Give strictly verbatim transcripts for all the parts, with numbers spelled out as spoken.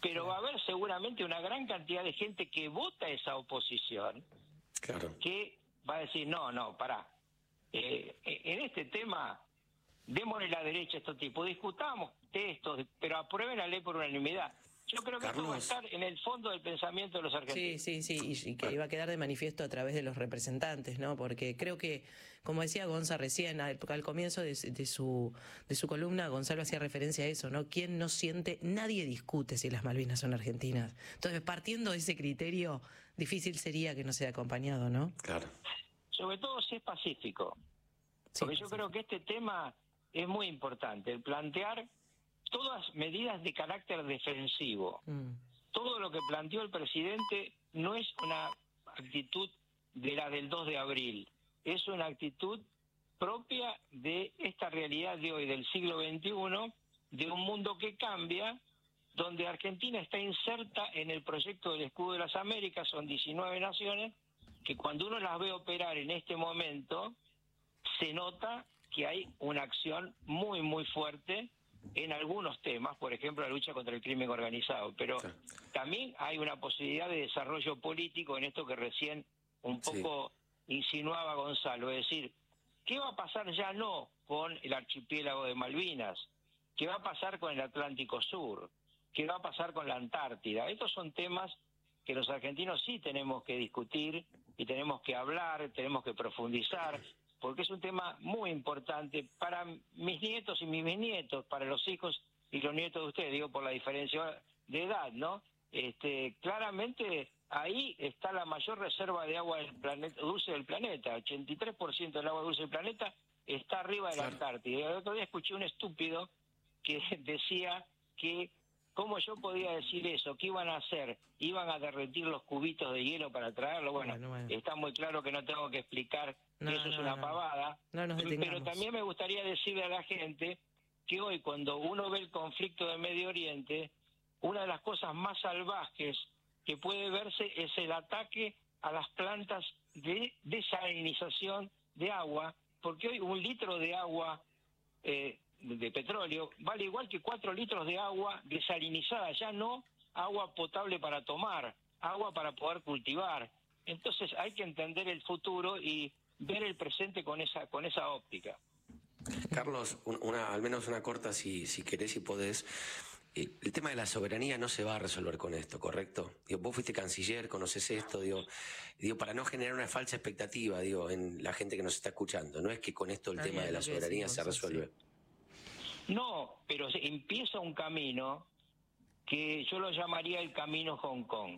pero claro. va a haber seguramente una gran cantidad de gente que vota esa oposición, Claro. que va a decir, no, no, pará, eh, en este tema, démosle la derecha a estos tipos, discutamos textos, pero aprueben la ley por unanimidad. Yo creo que Carlos, esto va a estar en el fondo del pensamiento de los argentinos. Sí, sí, sí, y, y que iba a quedar de manifiesto a través de los representantes, ¿no? Porque creo que, como decía Gonza recién, al, al comienzo de, de su de su columna, Gonzalo hacía referencia a eso, ¿no? ¿Quién no siente? Nadie discute si las Malvinas son argentinas. Entonces, partiendo de ese criterio, difícil sería que no sea acompañado, ¿no? claro. Sobre todo si es pacífico. Sí, Porque yo sí. creo que este tema es muy importante, el plantear todas medidas de carácter defensivo. Mm. Todo lo que planteó el presidente no es una actitud de la del dos de abril, es una actitud propia de esta realidad de hoy, del siglo veintiuno, de un mundo que cambia, donde Argentina está inserta en el proyecto del Escudo de las Américas, son diecinueve naciones, que cuando uno las ve operar en este momento, se nota que hay una acción muy, muy fuerte en algunos temas, por ejemplo, la lucha contra el crimen organizado, pero Sí. también hay una posibilidad de desarrollo político en esto que recién un Sí. poco insinuaba Gonzalo, es decir, ¿qué va a pasar ya no con el archipiélago de Malvinas? ¿Qué va a pasar con el Atlántico Sur? ¿Qué va a pasar con la Antártida? Estos son temas que los argentinos sí tenemos que discutir y tenemos que hablar, tenemos que profundizar, porque es un tema muy importante para mis nietos y mis bisnietos, para los hijos y los nietos de ustedes, digo por la diferencia de edad, ¿no? Este, claramente ahí está la mayor reserva de agua del planeta, dulce del planeta, ochenta y tres por ciento del agua dulce del planeta está arriba de la Claro. Antártida. Y el otro día escuché un estúpido que decía que ¿cómo yo podía decir eso? ¿Qué iban a hacer? ¿Iban a derretir los cubitos de hielo para traerlo? Bueno, Bueno, bueno. está muy claro que no tengo que explicar No, que eso es no, una no. pavada. No nos Pero detengamos. también me gustaría decirle a la gente que hoy, cuando uno ve el conflicto de Medio Oriente, una de las cosas más salvajes que puede verse es el ataque a las plantas de desalinización de agua, porque hoy un litro de agua eh, de petróleo vale igual que cuatro litros de agua desalinizada, ya no agua potable para tomar, agua para poder cultivar. Entonces hay que entender el futuro y ver el presente con esa con esa óptica. Carlos, un- una, al menos una corta si, si querés y podés. Eh, el tema de la soberanía no se va a resolver con esto, ¿correcto? Digo, vos fuiste canciller, conoces esto, digo, digo, para no generar una falsa expectativa, digo, en la gente que nos está escuchando. No es que con esto el Está tema bien de la lo que soberanía decís, se Gonzalo, resuelve. No, pero se empieza un camino que yo lo llamaría el camino Hong Kong.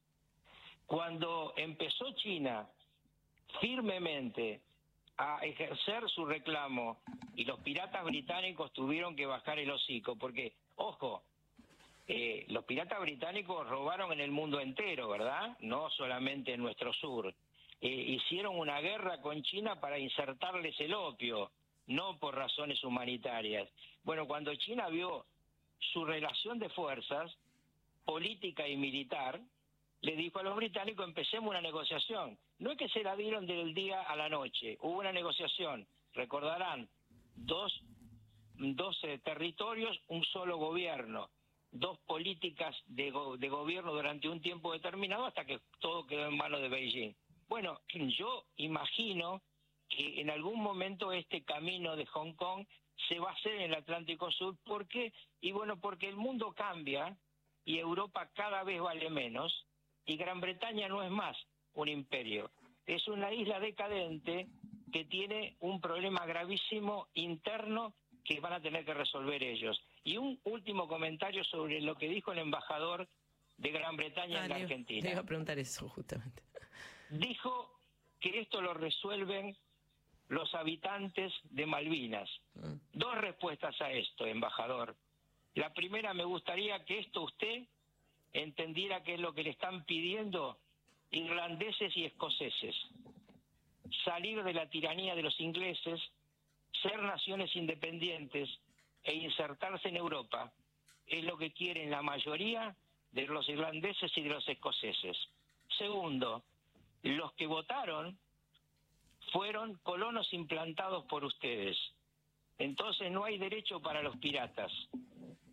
Cuando empezó China firmemente a ejercer su reclamo y los piratas británicos tuvieron que bajar el hocico, porque, ojo, eh, los piratas británicos robaron en el mundo entero, ¿verdad? No solamente en nuestro sur. Eh, hicieron una guerra con China para insertarles el opio, no por razones humanitarias. Bueno, cuando China vio su relación de fuerzas, política y militar, le dijo a los británicos, empecemos una negociación. No es que se la dieron del día a la noche, hubo una negociación, recordarán, dos, dos eh, territorios, un solo gobierno, dos políticas de, go de gobierno durante un tiempo determinado hasta que todo quedó en manos de Beijing. Bueno, yo imagino que en algún momento este camino de Hong Kong se va a hacer en el Atlántico Sur. ¿Por qué? Y bueno, porque el mundo cambia y Europa cada vez vale menos y Gran Bretaña no es más un imperio. Es una isla decadente que tiene un problema gravísimo interno que van a tener que resolver ellos. Y un último comentario sobre lo que dijo el embajador de Gran Bretaña Ah, en la le, Argentina. le iba a preguntar eso justamente. Dijo que esto lo resuelven los habitantes de Malvinas. Mm. Dos respuestas a esto, embajador. La primera, me gustaría que esto usted entendiera que es lo que le están pidiendo irlandeses y escoceses. Salir de la tiranía de los ingleses, ser naciones independientes e insertarse en Europa es lo que quieren la mayoría de los irlandeses y de los escoceses. Segundo, los que votaron fueron colonos implantados por ustedes. Entonces no hay derecho para los piratas.